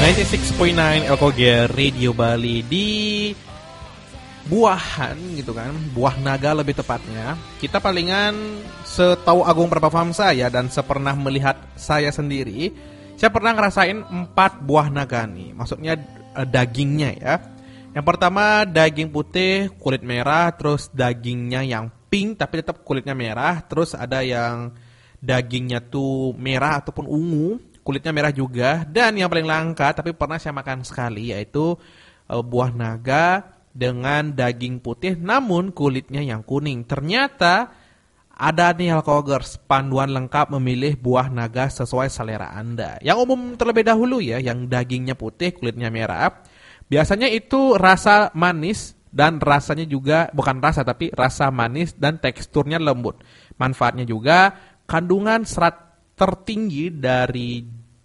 96.9 LKG Radio Bali di buahan gitu kan, buah naga lebih tepatnya. Kita palingan setahu Agung Prabhafam saya dan sepernah melihat saya sendiri, saya pernah ngerasain 4 buah naga nih. Maksudnya dagingnya ya. Yang pertama daging putih, kulit merah, terus dagingnya yang pink tapi tetap kulitnya merah, terus ada yang dagingnya tuh merah ataupun ungu, kulitnya merah juga, dan yang paling langka tapi pernah saya makan sekali yaitu buah naga dengan daging putih namun kulitnya yang kuning. Ternyata ada nih Alkogers panduan lengkap memilih buah naga sesuai selera Anda. Yang umum terlebih dahulu ya, yang dagingnya putih, kulitnya merah. Biasanya itu rasa manis dan rasanya juga, bukan rasa tapi rasa manis dan teksturnya lembut. Manfaatnya juga kandungan serat tertinggi dari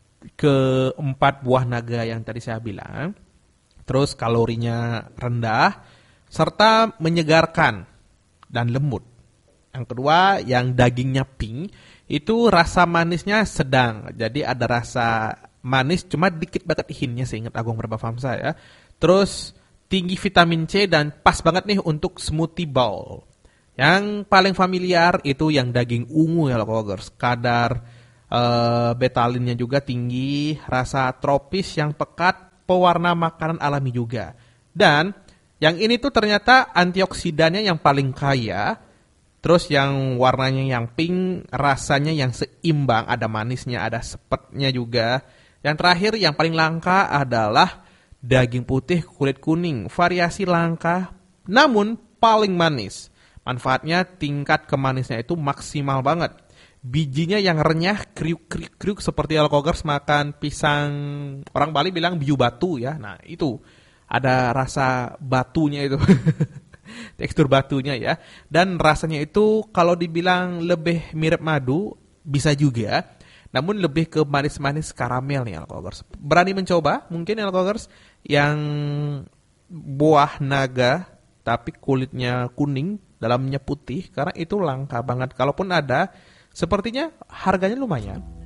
keempat buah naga yang tadi saya bilang. Terus kalorinya rendah, serta menyegarkan dan lembut. Yang kedua, yang dagingnya pink, itu rasa manisnya sedang. Jadi ada rasa manis, cuma dikit banget hintnya seingat Agung Prabhafam saya. Terus tinggi vitamin C dan pas banget nih untuk smoothie bowl. Yang paling familiar itu yang daging ungu ya Lokogers. Kadar betalinnya juga tinggi, rasa tropis yang pekat, pewarna makanan alami juga. Dan yang ini tuh ternyata antioksidannya yang paling kaya. Terus yang warnanya yang pink, rasanya yang seimbang, ada manisnya, ada sepetnya juga. Yang terakhir yang paling langka adalah daging putih kulit kuning, variasi langka namun paling manis. Manfaatnya tingkat kemanisnya itu maksimal banget. Bijinya yang renyah, kriuk-kriuk seperti Alkogers makan pisang, orang Bali bilang biu batu ya. Nah itu, ada rasa batunya itu, tekstur batunya ya. Dan rasanya itu kalau dibilang lebih mirip madu, bisa juga. Namun lebih ke manis-manis karamel nih Alkogers. Berani mencoba mungkin Alkogers yang buah naga, tapi kulitnya kuning, dalamnya putih, karena itu langka banget. Kalaupun ada, sepertinya harganya lumayan.